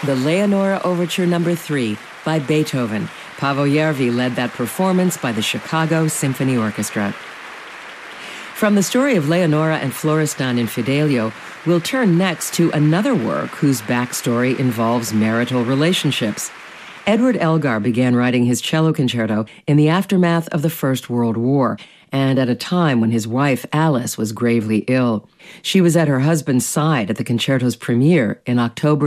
the Leonora Overture No. 3 by Beethoven. Paavo Järvi led that performance by the Chicago Symphony Orchestra. From the story of Leonora and Florestan in Fidelio, we'll turn next to another work whose backstory involves marital relationships. Edward Elgar began writing his cello concerto in the aftermath of the First World War, and at a time when his wife, Alice, was gravely ill. She was at her husband's side at the concerto's premiere in October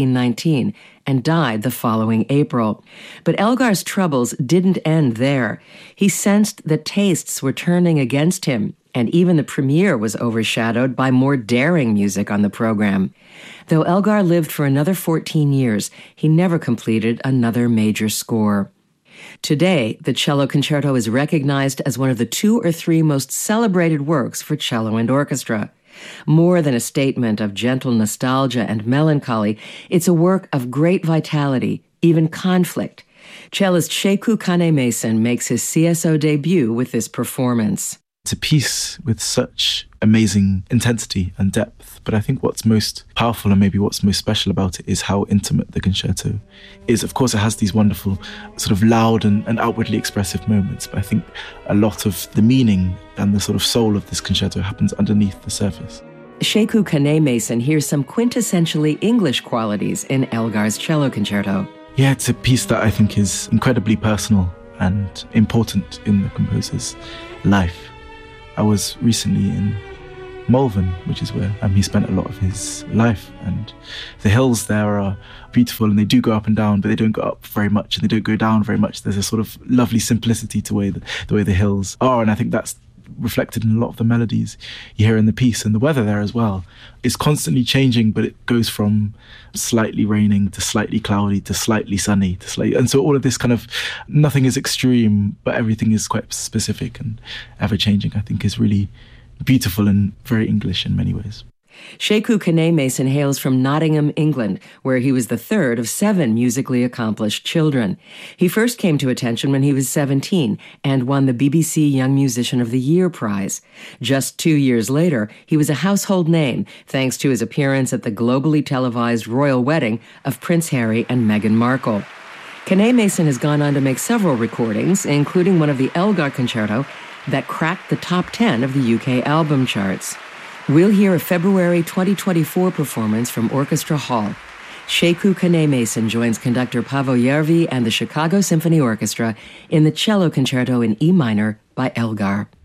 1919 and died the following April. But Elgar's troubles didn't end there. He sensed that tastes were turning against him, and even the premiere was overshadowed by more daring music on the program. Though Elgar lived for another 14 years, he never completed another major score. Today, the cello concerto is recognized as one of the 2 or 3 most celebrated works for cello and orchestra. More than a statement of gentle nostalgia and melancholy, it's a work of great vitality, even conflict. Cellist Sekou Kane-Mason makes his CSO debut with this performance. It's a piece with such amazing intensity and depth, but I think what's most powerful and maybe what's most special about it is how intimate the concerto is. Of course, it has these wonderful sort of loud and outwardly expressive moments, but I think a lot of the meaning and the sort of soul of this concerto happens underneath the surface. Sekou Kane-Mason hears some quintessentially English qualities in Elgar's cello concerto. Yeah, it's a piece that I think is incredibly personal and important in the composer's life. I was recently in Malvern, which is where he spent a lot of his life, and the hills there are beautiful, and they do go up and down, but they don't go up very much and they don't go down very much. There's a sort of lovely simplicity to the way the hills are, and I think that's reflected in a lot of the melodies you hear in the piece. And the weather there as well is constantly changing, but it goes from slightly raining to slightly cloudy to slightly sunny to slightly, and so all of this kind of, nothing is extreme, but everything is quite specific and ever-changing, I think is really beautiful and very English in many ways. Sekou Kane-Mason hails from Nottingham, England, where he was the third of 7 musically accomplished children. He first came to attention when he was 17 and won the BBC Young Musician of the Year prize. Just 2 years later, he was a household name thanks to his appearance at the globally televised royal wedding of Prince Harry and Meghan Markle. Kane-Mason has gone on to make several recordings, including one of the Elgar Concerto that cracked the top 10 of the UK album charts. We'll hear a February 2024 performance from Orchestra Hall. Sekou Kane-Mason joins conductor Paavo Järvi and the Chicago Symphony Orchestra in the cello concerto in E minor by Elgar.